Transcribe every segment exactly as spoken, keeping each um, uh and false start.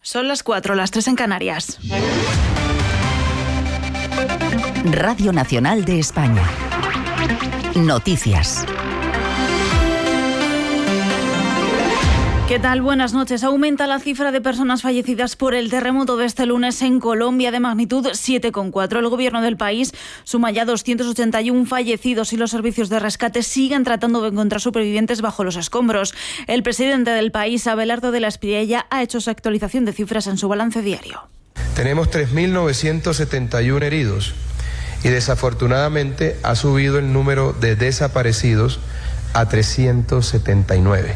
Son las cuatro, las tres en Canarias. Radio Nacional de España. Noticias. ¿Qué tal? Buenas noches. Aumenta la cifra de personas fallecidas por el terremoto de este lunes en Colombia de magnitud siete coma cuatro. El gobierno del país suma ya doscientos ochenta y uno fallecidos y los servicios de rescate siguen tratando de encontrar supervivientes bajo los escombros. El presidente del país, Abelardo de la Espriella, ha hecho su actualización de cifras en su balance diario. Tenemos tres mil novecientos setenta y uno heridos y desafortunadamente ha subido el número de desaparecidos a trescientos setenta y nueve.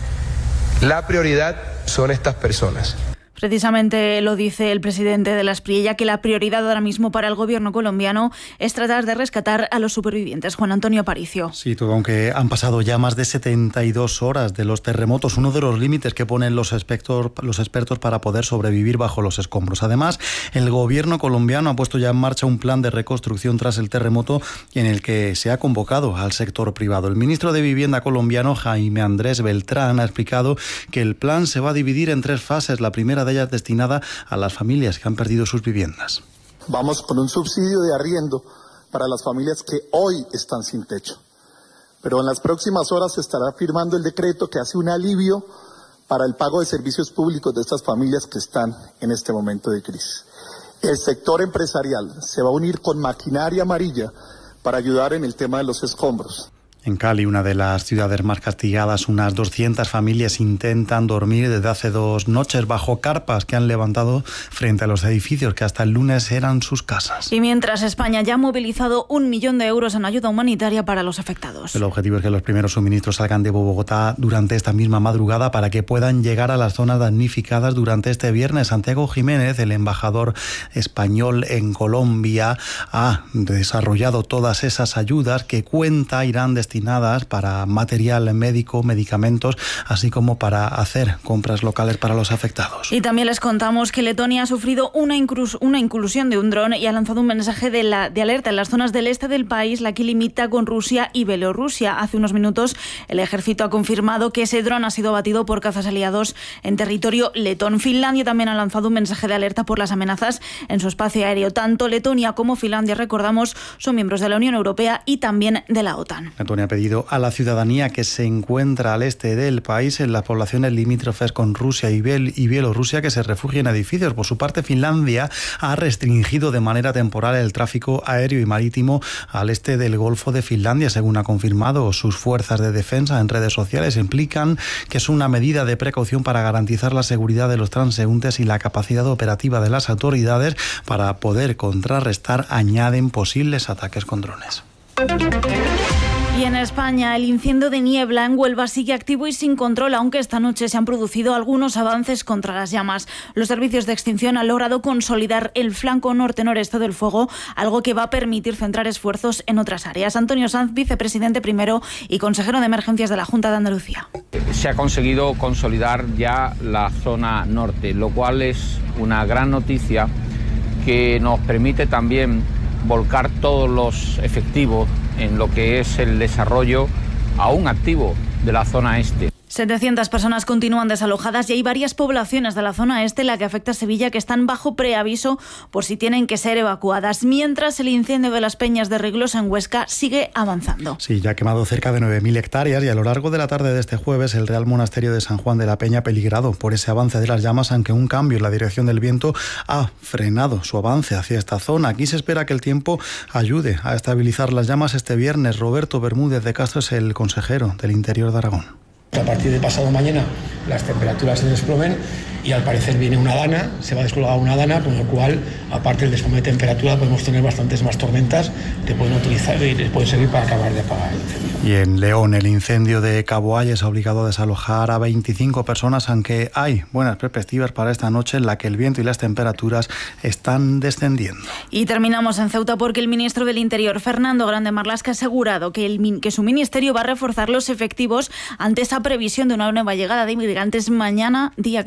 La prioridad son estas personas. Precisamente lo dice el presidente de la Espriella, que la prioridad ahora mismo para el gobierno colombiano es tratar de rescatar a los supervivientes. Juan Antonio Aparicio. Sí, todo aunque han pasado ya más de setenta y dos horas de los terremotos, uno de los límites que ponen los expertos, los expertos para poder sobrevivir bajo los escombros. Además, el gobierno colombiano ha puesto ya en marcha un plan de reconstrucción tras el terremoto en el que se ha convocado al sector privado. El ministro de Vivienda colombiano, Jaime Andrés Beltrán, ha explicado que el plan se va a dividir en tres fases. La primera de ellas destinada a las familias que han perdido sus viviendas. Vamos con un subsidio de arriendo para las familias que hoy están sin techo. Pero en las próximas horas se estará firmando el decreto que hace un alivio para el pago de servicios públicos de estas familias que están en este momento de crisis. El sector empresarial se va a unir con maquinaria amarilla para ayudar en el tema de los escombros. En Cali, una de las ciudades más castigadas, unas doscientas familias intentan dormir desde hace dos noches bajo carpas que han levantado frente a los edificios que hasta el lunes eran sus casas. Y mientras España ya ha movilizado un millón de euros en ayuda humanitaria para los afectados. El objetivo es que los primeros suministros salgan de Bogotá durante esta misma madrugada para que puedan llegar a las zonas damnificadas durante este viernes. Santiago Jiménez, el embajador español en Colombia, ha desarrollado todas esas ayudas que cuenta irán destinadas para material médico, medicamentos, así como para hacer compras locales para los afectados. Y también les contamos que Letonia ha sufrido una, inclus- una inclusión de un dron y ha lanzado un mensaje de, la, de alerta en las zonas del este del país, la que limita con Rusia y Bielorrusia. Hace unos minutos el ejército ha confirmado que ese dron ha sido abatido por cazas aliados en territorio letón. Finlandia también ha lanzado un mensaje de alerta por las amenazas en su espacio aéreo. Tanto Letonia como Finlandia, recordamos, son miembros de la Unión Europea y también de la OTAN. Letonia ha pedido a la ciudadanía que se encuentra al este del país, en las poblaciones limítrofes con Rusia y, Biel- y Bielorrusia, que se refugien en edificios. Por su parte, Finlandia ha restringido de manera temporal el tráfico aéreo y marítimo al este del Golfo de Finlandia, según ha confirmado sus fuerzas de defensa en redes sociales. Implican que es una medida de precaución para garantizar la seguridad de los transeúntes y la capacidad operativa de las autoridades para poder contrarrestar, añaden, posibles ataques con drones. Y en España, el incendio de niebla en Huelva sigue activo y sin control, aunque esta noche se han producido algunos avances contra las llamas. Los servicios de extinción han logrado consolidar el flanco norte-noreste del fuego, algo que va a permitir centrar esfuerzos en otras áreas. Antonio Sanz, vicepresidente primero y consejero de emergencias de la Junta de Andalucía. Se ha conseguido consolidar ya la zona norte, lo cual es una gran noticia que nos permite también volcar todos los efectivos en lo que es el desarrollo aún activo de la zona este. setecientas personas continúan desalojadas y hay varias poblaciones de la zona este, la que afecta a Sevilla, que están bajo preaviso por si tienen que ser evacuadas, mientras el incendio de las Peñas de Riglosa en Huesca sigue avanzando. Sí, ya ha quemado cerca de nueve mil hectáreas y a lo largo de la tarde de este jueves el Real Monasterio de San Juan de la Peña ha peligrado por ese avance de las llamas, aunque un cambio en la dirección del viento ha frenado su avance hacia esta zona. Aquí se espera que el tiempo ayude a estabilizar las llamas este viernes. Roberto Bermúdez de Castro es el consejero del Interior de Aragón. A partir de pasado mañana las temperaturas se desplomen y al parecer viene una dana, se va a descolgar una dana, con lo cual, aparte del desplome de temperatura, podemos tener bastantes más tormentas que pueden utilizar y pueden servir para acabar de apagar el incendio. Y en León, el incendio de Cabo Ayes ha obligado a desalojar a veinticinco personas, aunque hay buenas perspectivas para esta noche en la que el viento y las temperaturas están descendiendo. Y terminamos en Ceuta porque el ministro del Interior, Fernando Grande Marlaska, ha asegurado que, el, que su ministerio va a reforzar los efectivos ante esa previsión de una nueva llegada de inmigrantes mañana, día quince de agosto.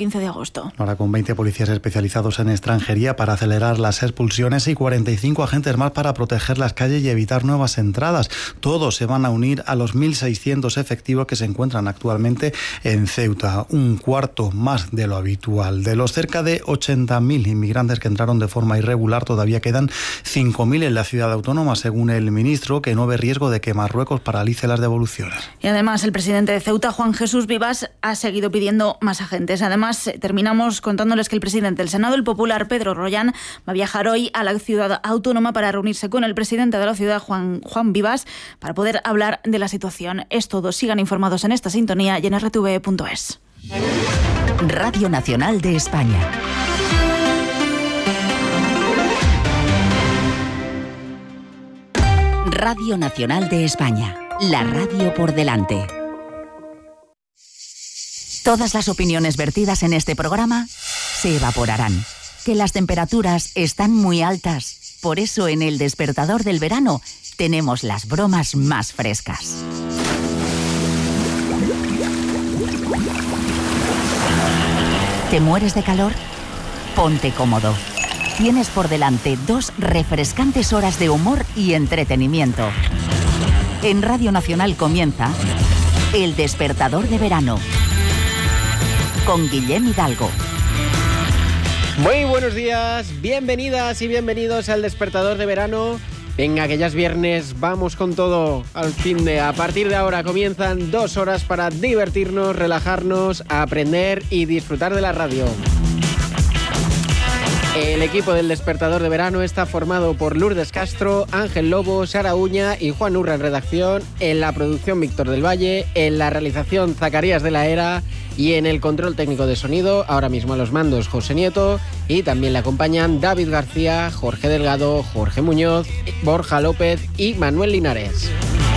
agosto. Ahora con veinte policías especializados en extranjería para acelerar las expulsiones y cuarenta y cinco agentes más para proteger las calles y evitar nuevas entradas. Todos se van a unir a los mil seiscientos efectivos que se encuentran actualmente en Ceuta, un cuarto más de lo habitual. De los cerca de ochenta mil inmigrantes que entraron de forma irregular, todavía quedan cinco mil en la ciudad autónoma, según el ministro, que no ve riesgo de que Marruecos paralice las devoluciones. Y además el presidente de Ceuta, Juan Jesús Vivas, ha seguido pidiendo más agentes. Además, terminamos contándoles que el presidente del Senado, el popular Pedro Rollán, va a viajar hoy a la ciudad autónoma para reunirse con el presidente de la ciudad, Juan, Juan Vivas, para poder hablar de la situación. Es todo. Sigan informados en esta sintonía y en r t v punto es. Radio Nacional de España. Radio Nacional de España. La radio por delante. Todas las opiniones vertidas en este programa se evaporarán. Que las temperaturas están muy altas. Por eso en El Despertador del Verano tenemos las bromas más frescas. ¿Te mueres de calor? Ponte cómodo. Tienes por delante dos refrescantes horas de humor y entretenimiento. En Radio Nacional comienza El Despertador de Verano con Guillem Hidalgo. Muy buenos días, bienvenidas y bienvenidos al Despertador de Verano. Venga, que ya es viernes, vamos con todo al fin de... A partir de ahora comienzan dos horas para divertirnos, relajarnos, aprender y disfrutar de la radio. El equipo del Despertador de Verano está formado por Lourdes Castro, Ángel Lobo, Sara Uña y Juan Urra en redacción, en la producción Víctor del Valle, en la realización Zacarías de la Era y en el control técnico de sonido, ahora mismo a los mandos José Nieto, y también le acompañan David García, Jorge Delgado, Jorge Muñoz, Borja López y Manuel Linares.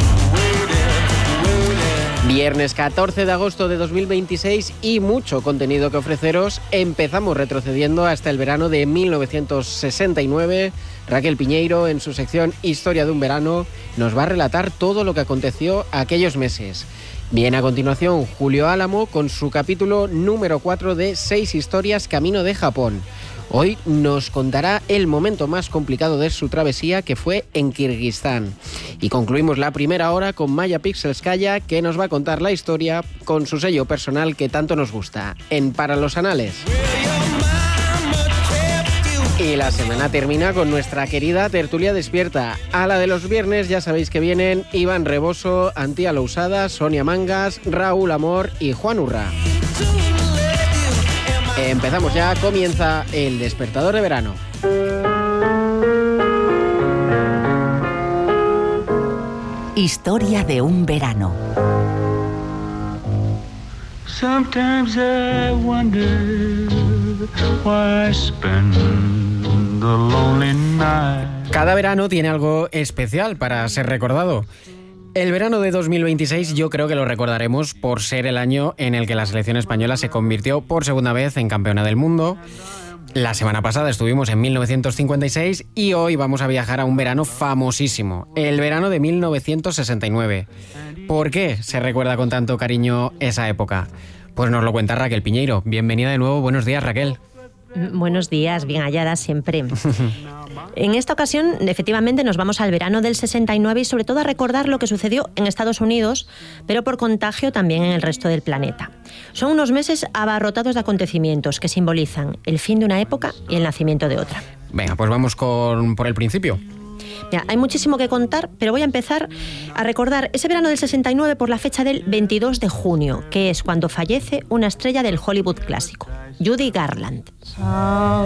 Viernes catorce de agosto de dos mil veintiséis y mucho contenido que ofreceros. Empezamos retrocediendo hasta el verano de mil novecientos sesenta y nueve. Raquel Piñeiro, en su sección Historia de un verano, nos va a relatar todo lo que aconteció aquellos meses. Bien, a continuación, Julio Álamo con su capítulo número cuatro de Seis historias camino de Japón. Hoy nos contará el momento más complicado de su travesía, que fue en Kirguistán. Y concluimos la primera hora con Maya Pixelskaya, que nos va a contar la historia con su sello personal que tanto nos gusta, en Para los Anales. Y la semana termina con nuestra querida tertulia despierta. A la de los viernes ya sabéis que vienen Iván Reboso, Antía Lousada, Sonia Mangas, Raúl Amor y Juan Urra. Empezamos ya, comienza El Despertador de Verano. Historia de un verano. Sometimes I wonder why I spend the lonely night. Cada verano tiene algo especial para ser recordado. El verano de dos mil veintiséis yo creo que lo recordaremos por ser el año en el que la selección española se convirtió por segunda vez en campeona del mundo. La semana pasada estuvimos en mil novecientos cincuenta y seis y hoy vamos a viajar a un verano famosísimo, el verano de mil novecientos sesenta y nueve. ¿Por qué se recuerda con tanto cariño esa época? Pues nos lo cuenta Raquel Piñeiro. Bienvenida de nuevo, buenos días, Raquel. Buenos días, bien hallada siempre. En esta ocasión, efectivamente, nos vamos al verano del sesenta y nueve y sobre todo a recordar lo que sucedió en Estados Unidos, pero por contagio también en el resto del planeta. Son unos meses abarrotados de acontecimientos que simbolizan el fin de una época y el nacimiento de otra. Venga, pues vamos con, por el principio. Mira, hay muchísimo que contar, pero voy a empezar a recordar ese verano del sesenta y nueve por la fecha del veintidós de junio, que es cuando fallece una estrella del Hollywood clásico, Judy Garland.